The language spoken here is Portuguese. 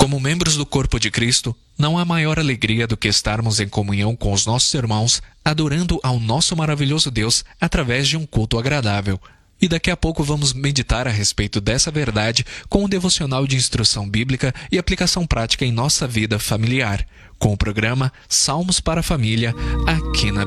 Como membros do corpo de Cristo, não há maior alegria do que estarmos em comunhão com os nossos irmãos, adorando ao nosso maravilhoso Deus através de um culto agradável. E daqui a pouco vamos meditar a respeito dessa verdade com um devocional de instrução bíblica e aplicação prática em nossa vida familiar, com o programa Salmos para a Família, aqui na